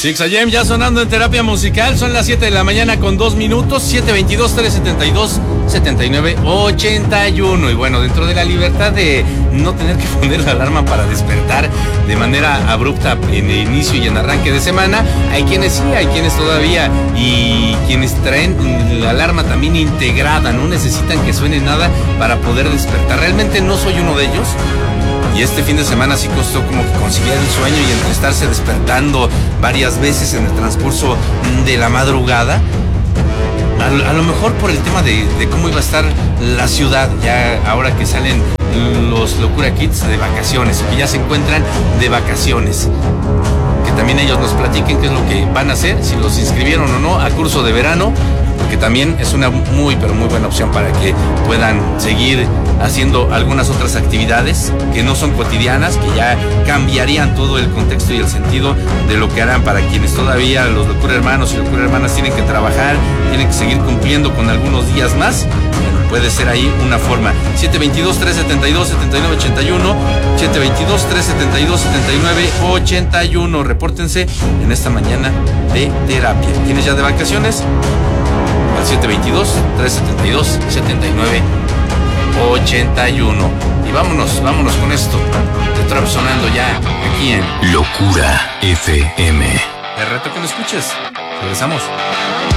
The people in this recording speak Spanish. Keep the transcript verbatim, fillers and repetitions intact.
six a m ya sonando en Terapia Musical. Son las siete de la mañana con dos minutos. siete veintidós, trescientos setenta y dos, setenta y nueve, ochenta y uno. Y bueno, dentro de la libertad de no tener que poner la alarma para despertar de manera abrupta en el inicio y en arranque de semana, hay quienes sí, hay quienes todavía, y quienes traen la alarma también integrada, no necesitan que suene nada para poder despertar. Realmente no soy uno de ellos. Y este fin de semana sí costó como que conciliar el sueño y entre estarse despertando varias veces en el transcurso de la madrugada. A, a lo mejor por el tema de, de cómo iba a estar la ciudad, ya ahora que salen los Locura Kids de vacaciones, que ya se encuentran de vacaciones. Que también ellos nos platiquen qué es lo que van a hacer, si los inscribieron o no a curso de verano, porque también es una muy, pero muy buena opción para que puedan seguir haciendo algunas otras actividades que no son cotidianas, que ya cambiarían todo el contexto y el sentido de lo que harán. Para quienes todavía, los Locura Hermanos y Locura Hermanas, tienen que trabajar, tienen que seguir cumpliendo con algunos días más, bueno, puede ser ahí una forma. siete veintidós, trescientos setenta y dos, setenta y nueve, ochenta y uno, siete veintidós, trescientos setenta y dos, setenta y nueve, ochenta y uno. Repórtense en esta mañana de terapia. ¿Tienes ya de vacaciones? Al siete veintidós, trescientos setenta y dos, setenta y nueve, ochenta y uno. Y vámonos, vámonos con esto. Te trap sonando ya aquí en Locura F M. Te reto que me escuches. Regresamos.